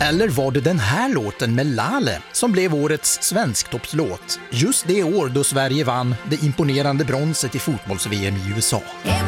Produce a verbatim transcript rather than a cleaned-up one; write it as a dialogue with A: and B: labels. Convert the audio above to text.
A: Eller var det den här låten med Lale som blev årets svensktoppslåt? Just det år då Sverige vann det imponerande bronset i fotbolls-V M i U S A.